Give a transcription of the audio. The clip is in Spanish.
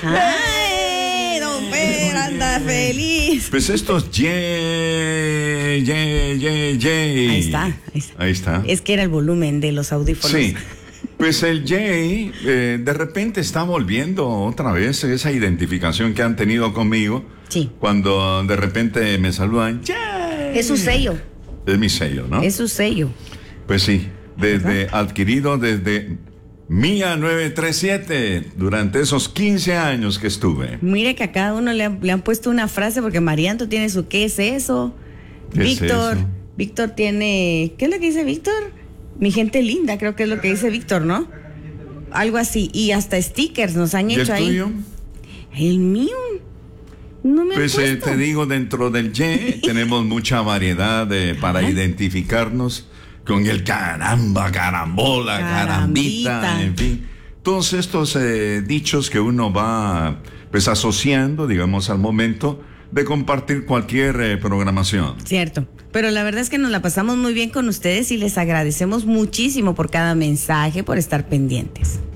¡Ay! Don Fer anda feliz. Pues estos Ahí está. Ahí está. Es que era el volumen de los audífonos. Sí. Pues el Jay de repente está volviendo otra vez esa identificación que han tenido conmigo. Sí. Cuando de repente me saludan, Jay. Es su sello. Es mi sello, ¿no? Es su sello. Pues sí, adquirido desde Mía 937 durante esos 15 años que estuve. Mire que a cada uno le han puesto una frase porque Marianto tiene su ¿qué es eso? ¿Qué es eso? Víctor tiene, ¿qué es lo que dice Víctor? Mi gente linda, creo que es lo que dice Víctor, ¿no? Algo así. Y hasta stickers nos han hecho ahí. ¿Y el tuyo? El mío. No me Pues han puesto. te digo, dentro del Y tenemos mucha variedad para identificarnos con el caramba, carambola, carambita, en fin. Todos estos dichos que uno va pues asociando, digamos, al momento de compartir cualquier programación. Cierto, pero la verdad es que nos la pasamos muy bien con ustedes y les agradecemos muchísimo por cada mensaje, por estar pendientes.